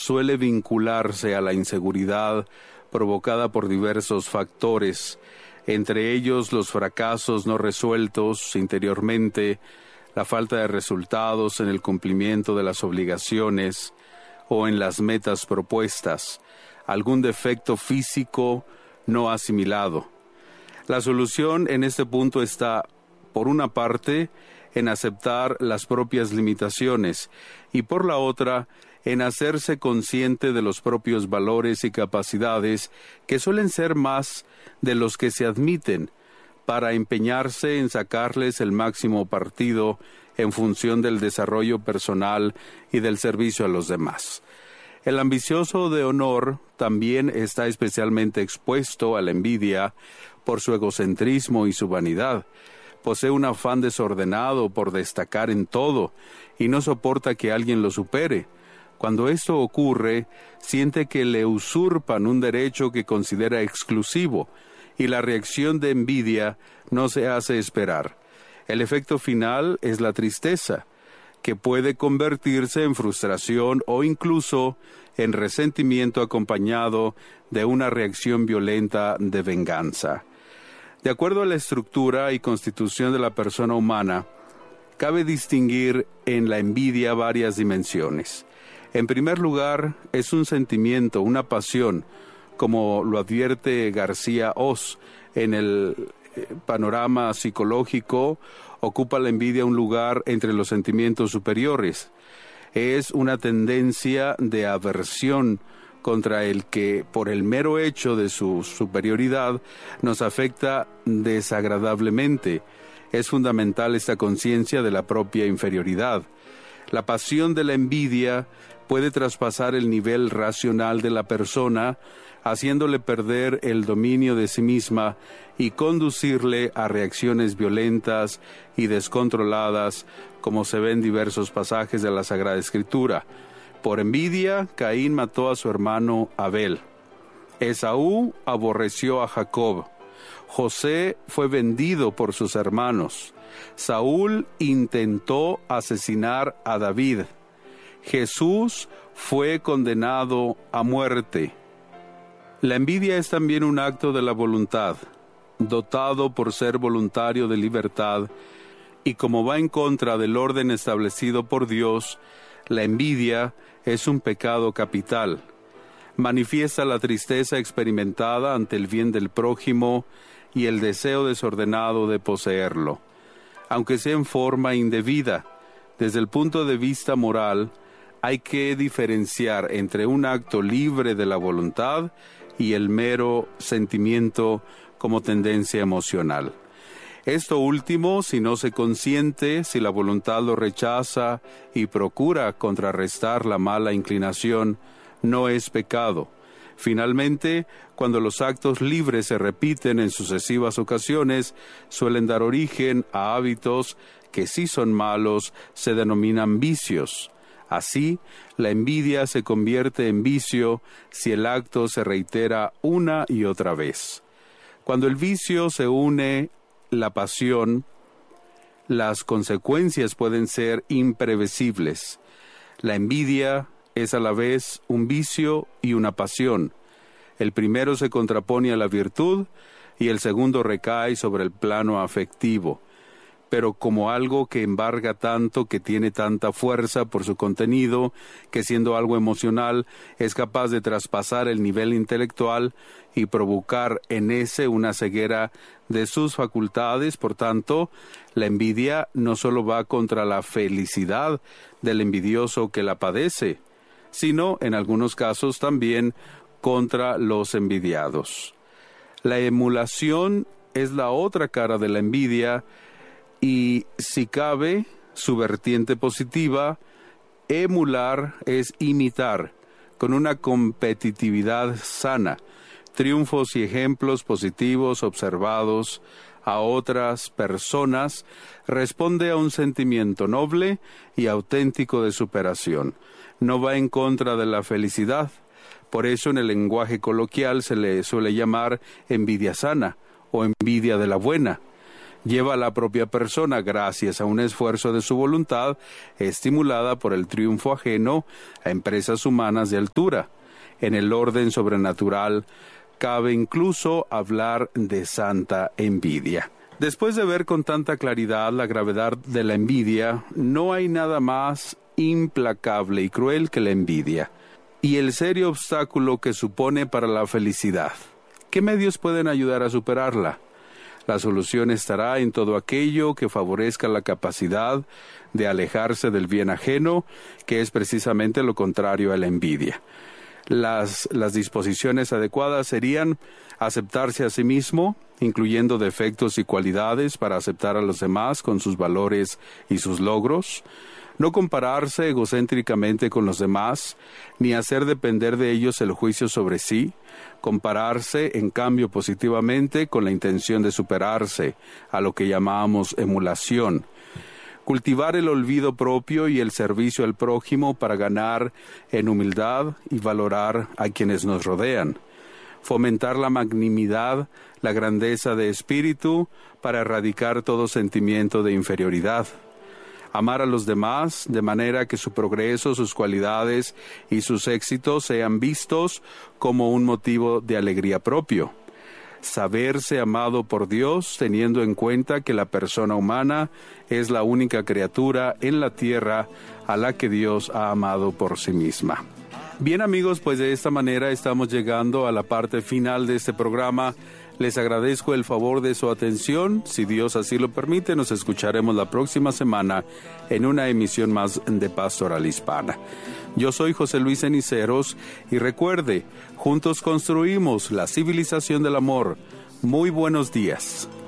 suele vincularse a la inseguridad provocada por diversos factores, entre ellos los fracasos no resueltos interiormente, la falta de resultados en el cumplimiento de las obligaciones o en las metas propuestas, algún defecto físico no asimilado. La solución en este punto está, por una parte, en aceptar las propias limitaciones y por la otra, en hacerse consciente de los propios valores y capacidades que suelen ser más de los que se admiten, para empeñarse en sacarles el máximo partido en función del desarrollo personal y del servicio a los demás. El ambicioso de honor también está especialmente expuesto a la envidia por su egocentrismo y su vanidad. Posee un afán desordenado por destacar en todo y no soporta que alguien lo supere. Cuando esto ocurre, siente que le usurpan un derecho que considera exclusivo, y la reacción de envidia no se hace esperar. El efecto final es la tristeza, que puede convertirse en frustración o incluso en resentimiento acompañado de una reacción violenta de venganza. De acuerdo a la estructura y constitución de la persona humana, cabe distinguir en la envidia varias dimensiones. En primer lugar, es un sentimiento, una pasión, como lo advierte García Oz en el panorama psicológico. Ocupa la envidia un lugar entre los sentimientos superiores. Es una tendencia de aversión contra el que, por el mero hecho de su superioridad, nos afecta desagradablemente. Es fundamental esta conciencia de la propia inferioridad. La pasión de la envidia puede traspasar el nivel racional de la persona, haciéndole perder el dominio de sí misma y conducirle a reacciones violentas y descontroladas, como se ve en diversos pasajes de la Sagrada Escritura. Por envidia, Caín mató a su hermano Abel. Esaú aborreció a Jacob. José fue vendido por sus hermanos. Saúl intentó asesinar a David. Jesús fue condenado a muerte. La envidia es también un acto de la voluntad, dotado por ser voluntario de libertad, y como va en contra del orden establecido por Dios, la envidia es un pecado capital. Manifiesta la tristeza experimentada ante el bien del prójimo y el deseo desordenado de poseerlo. Aunque sea en forma indebida, desde el punto de vista moral, hay que diferenciar entre un acto libre de la voluntad y el mero sentimiento como tendencia emocional. Esto último, si no se consiente, si la voluntad lo rechaza y procura contrarrestar la mala inclinación, no es pecado. Finalmente, cuando los actos libres se repiten en sucesivas ocasiones, suelen dar origen a hábitos que, si son malos, se denominan vicios. Así, la envidia se convierte en vicio si el acto se reitera una y otra vez. Cuando el vicio se une la pasión, las consecuencias pueden ser imprevisibles. La envidia es a la vez un vicio y una pasión. El primero se contrapone a la virtud y el segundo recae sobre el plano afectivo. Pero como algo que embarga tanto, que tiene tanta fuerza por su contenido, que siendo algo emocional es capaz de traspasar el nivel intelectual y provocar en ese una ceguera de sus facultades. Por tanto, la envidia no solo va contra la felicidad del envidioso que la padece, sino en algunos casos también contra los envidiados. La emulación es la otra cara de la envidia, y si cabe, su vertiente positiva. Emular es imitar, con una competitividad sana, triunfos y ejemplos positivos observados a otras personas, responde a un sentimiento noble y auténtico de superación. No va en contra de la felicidad. Por eso en el lenguaje coloquial se le suele llamar envidia sana o envidia de la buena. lleva a la propia persona, gracias a un esfuerzo de su voluntad, estimulada por el triunfo ajeno, a empresas humanas de altura. En el orden sobrenatural, cabe incluso hablar de santa envidia. Después de ver con tanta claridad la gravedad de la envidia, no hay nada más implacable y cruel que la envidia, y el serio obstáculo que supone para la felicidad. ¿Qué medios pueden ayudar a superarla? La solución estará en todo aquello que favorezca la capacidad de alejarse del bien ajeno, que es precisamente lo contrario a la envidia. Las disposiciones adecuadas serían aceptarse a sí mismo, incluyendo defectos y cualidades para aceptar a los demás con sus valores y sus logros, no compararse egocéntricamente con los demás, ni hacer depender de ellos el juicio sobre sí, compararse, en cambio, positivamente con la intención de superarse, a lo que llamamos emulación. Cultivar el olvido propio y el servicio al prójimo para ganar en humildad y valorar a quienes nos rodean. Fomentar la magnanimidad, la grandeza de espíritu para erradicar todo sentimiento de inferioridad. Amar a los demás de manera que su progreso, sus cualidades y sus éxitos sean vistos como un motivo de alegría propio. Saberse amado por Dios, teniendo en cuenta que la persona humana es la única criatura en la tierra a la que Dios ha amado por sí misma. Bien, amigos, pues de esta manera estamos llegando a la parte final de este programa. Les agradezco el favor de su atención. Si Dios así lo permite, nos escucharemos la próxima semana en una emisión más de Pastoral Hispana. Yo soy José Luis Ceniceros y recuerde, juntos construimos la civilización del amor. Muy buenos días.